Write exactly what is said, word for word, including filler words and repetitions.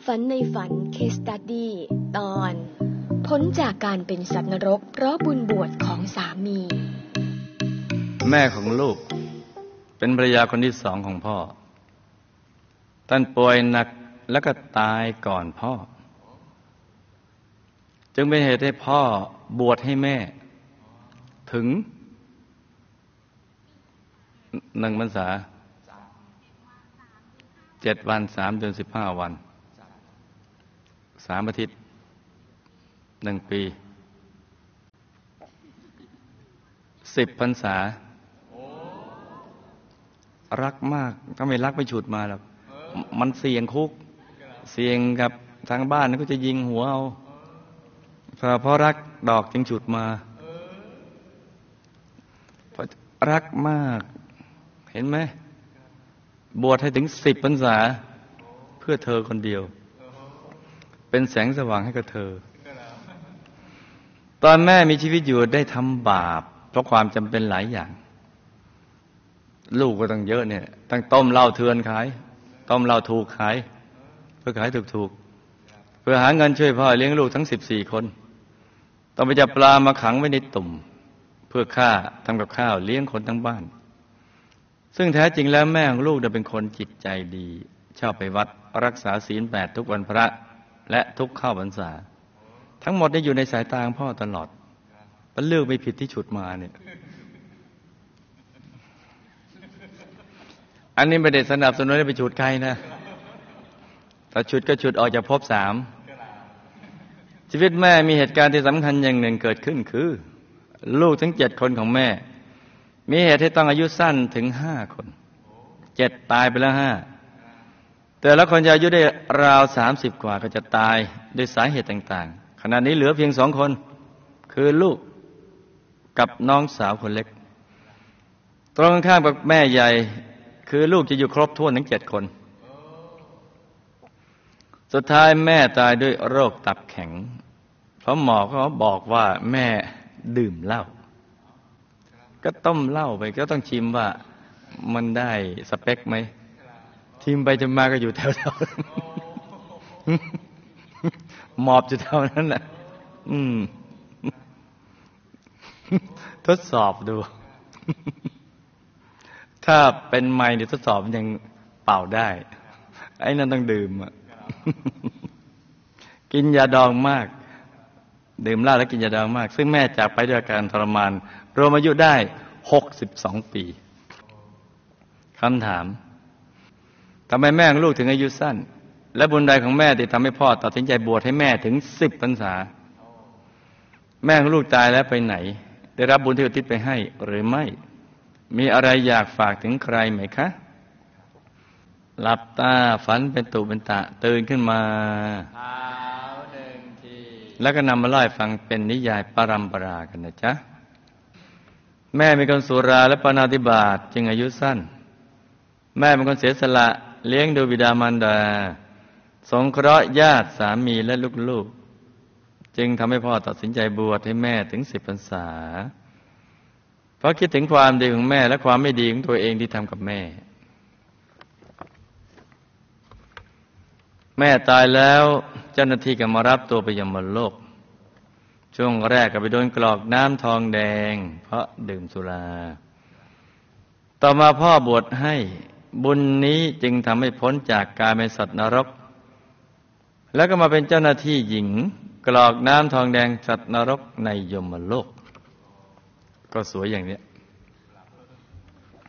ฝันในฝัน Case Study ตอนพ้นจากการเป็นสัตว์นรกเพราะบุญบวชของสามีแม่ของลูกเป็นภรรยาคนที่สองของพ่อท่านป่วยหนักแล้วก็ตายก่อนพ่อจึงเป็นเหตุให้พ่อบวชให้แม่ถึงหนึ่งพรรษาเจ็ดวันสามเดือนสิบห้าวันสามอาทิตย์หนึ่งปีสิบพรรษารักมากถ้าไม่รักไม่ฉุดมาหรอกมันเสี่ยงคุกเสี่ยงกับทางบ้านก็จะยิงหัวเอาเพราะรักดอกจึงฉุดมาเพราะรักมากเห็นไหมบวชให้ถึงสิบพรรษาเพื่อเธอคนเดียวเป็นแสงสว่างให้กับเธอตอนแม่มีชีวิตอยู่ได้ทำบาปเพราะความจำเป็นหลายอย่างลูกก็ต้องเยอะเนี่ยตั้งต้มเหล้าเถื่อนขายต้มเหล้าถูกขายเพื่อขายถูกๆเพื่อหาเงินช่วยพ่อเลี้ยงลูกทั้งสิบสี่คนต้องไปจับปลามาขังไว้ในตุ่มเพื่อฆ่าทำกับข้าวเลี้ยงคนทั้งบ้านซึ่งแท้จริงแล้วแม่ของลูกเป็นคนจิตใจดีชอบไปวัดรักษาศีลแปดทุกวันพระและทุกเข้าพรรษาทั้งหมดได้อยู่ในสายตาของพ่อตลอดมันเลือกไม่ผิดที่ฉุดมาเนี่ยอันนี้ไม่ได้สนับสนุนให้ไปฉุดใครนะแต่ฉุดก็ฉุดออกจากภพสามชีวิตแม่มีเหตุการณ์ที่สำคัญอย่างหนึ่งเกิดขึ้นคือลูกทั้งเจ็ดคนของแม่มีเหตุให้ต้องอายุสั้นถึงห้าคนเจ็ดตายไปแล้วห้าแต่ละคนจะอายุได้ราวสามสิบกว่าก็จะตายด้วยสาเหตุต่างๆขณะนี้เหลือเพียงสองคนคือลูกกับน้องสาวคนเล็กตรงข้ามกับแม่ใหญ่คือลูกจะอยู่ครบถ้วนทั้งเจ็ดคนสุดท้ายแม่ตายด้วยโรคตับแข็งเพราะหมอเขาบอกว่าแม่ดื่มเหล้าก็ต้มเหล้าไปก็ต้องชิมว่ามันได้สเปคไหมชิมไปจนมาก็อยู่แถวๆหมอบอยู่เท่านั้นแหละอืมทดสอบดูถ้าเป็นไมค์เนี่ยทดสอบยังเป่าได้ไอ้นั่นต้องดื่มอ่ะกินยาดองมากดื่มเหล้าแล้วกินยาดองมากซึ่งแม่จากไปด้วยอาการทรมานรวมอายุได้หกสิบสองปีคำถามทำไมแม่ของลูกถึงอายุสั้นและบุญใดของแม่ที่ทำให้พ่อตัดสินใจบวชให้แม่ถึงสิบพรรษาแม่ของลูกตายแล้วไปไหนได้รับบุญที่อุทิศไปให้หรือไม่มีอะไรอยากฝากถึงใครไหมคะหลับตาฝันเป็นตุเป็นตะตื่นขึ้นมาแล้วก็นำมาเล่าให้ฟังเป็นนิยายปรัมปรากันนะจ๊ะแม่เป็นคนสุราและปาณาติบาตจึงอายุสั้นแม่เป็นคนเสียสละเลี้ยงดูบิดามารดาสงเคราะห์ญาติสามีและลูกๆจึงทำให้พ่อตัดสินใจบวชให้แม่ถึงสิบพรรษาเพราะคิดถึงความดีของแม่และความไม่ดีของตัวเองที่ทำกับแม่แม่ตายแล้วเจ้าหน้าที่ก็มารับตัวไปยมโลกช่วงแรกก็ไปโดนกรอกน้ำทองแดงเพราะดื่มสุราต่อมาพ่อบวชให้บุญนี้จึงทำให้พ้นจากการเป็นสัตว์นรกแล้วก็มาเป็นเจ้าหน้าที่หญิงกรอกน้ำทองแดงสัตว์นรกในยมโลกก็สวยอย่างนี้